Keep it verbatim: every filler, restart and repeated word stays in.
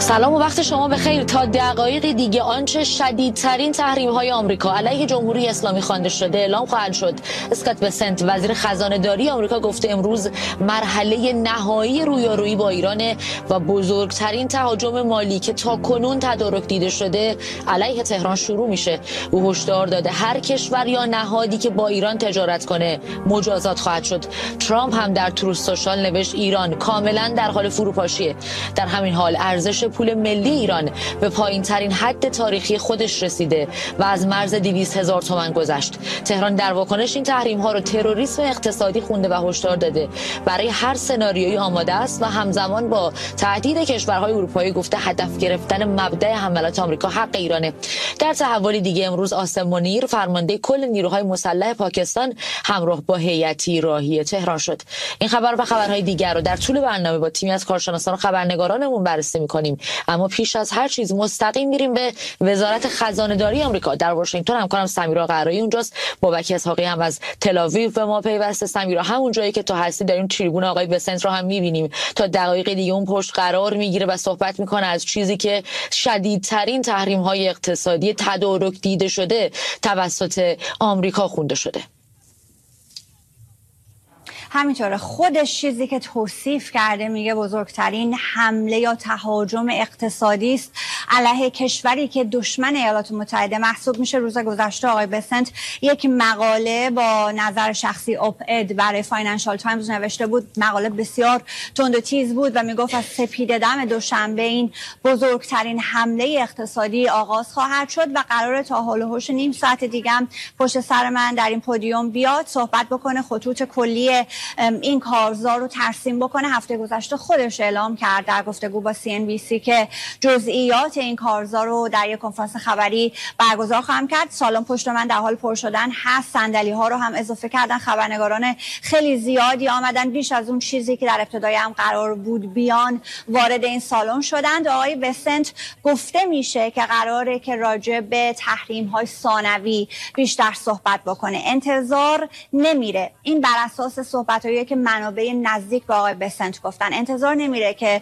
سلام و وقت شما بخیر. تا دقایق دیگه آنچه شدیدترین تحریم‌های آمریکا علیه جمهوری اسلامی خوانده شده اعلام خواهد شد. اسکات بسنت وزیر خزانه‌داری آمریکا گفته امروز مرحله نهایی رویارویی با ایران و بزرگترین تهاجم مالی که تاکنون تدارک دیده شده علیه تهران شروع میشه. او هشدار داده هر کشور یا نهادی که با ایران تجارت کنه مجازات خواهد شد. ترامپ هم در تروث سوشال نوشت ایران کاملا در حال فروپاشیه. در همین حال ارزش پول ملی ایران به پایین ترین حد تاریخی خودش رسیده و از مرز دویست هزار تومان گذشت. تهران در واکنش این تحریم ها رو تروریسم اقتصادی خونده و هشدار داده برای هر سناریویی آماده است و همزمان با تهدید کشورهای اروپایی گفته هدف گرفتن مبدأ حملات آمریکا حق ایرانه. در تحولی دیگه امروز آسم منیر فرمانده کل نیروهای مسلح پاکستان همراه با هیئتی راهی تهران شد. این خبر و خبرهای دیگر رو در طول برنامه با تیمی از کارشناسان و خبرنگارانمون بررسی می‌کنیم. اما پیش از هر چیز مستقیم میریم به وزارت خزانه‌داری آمریکا در واشنگتن. همکارم سمیرا قرایی اونجاست، بابک اسحاقی هم از تل‌آویو به ما پیوسته. سمیرا، همون جایی که تو هستی داریم تریبون آقای بسنت رو هم می‌بینیم. تا دقایق دیگه اون پشت قرار میگیره و صحبت میکنه از چیزی که شدیدترین تحریم‌های اقتصادی تدارک دیده شده توسط آمریکا خونده شده. همینطوره، خودش چیزی که توصیف کرده میگه بزرگترین حمله یا تهاجم اقتصادی است علیه کشوری که دشمن ایالات متحده محسوب میشه. روز گذشته آقای بسنت یک مقاله با نظر شخصی اپ اد برای فاینانشال تایمز نوشته بود. مقاله بسیار تند و تیز بود و میگفت از سپید دم دوشنبه این بزرگترین حمله اقتصادی آغاز خواهد شد و قراره تا حول و هوش نیم ساعت دیگه هم پشت سر من در این پودیوم بیاد صحبت بکنه، خطوط کلی این کارزار رو ترسیم بکنه. هفته گذشته خودش اعلام کرد در گفتگو با سی ان بی سی که جزئیات این کارزار رو در یک کنفرانس خبری برگزار خواهم کرد. سالن پشت من در حال پر شدن هست، صندلی ها رو هم اضافه کردن، خبرنگاران خیلی زیادی آمدن، بیش از اون چیزی که در ابتدای هم قرار بود بیان وارد این سالن شدند. آقای بسنت گفته میشه که قراره که راجع به تحریم های ثانوی بیشتر صحبت بکنه. انتظار نمیره، این بر اساس صحبتایی که منابع نزدیک به آقای بسنت گفتن، انتظار نمیره که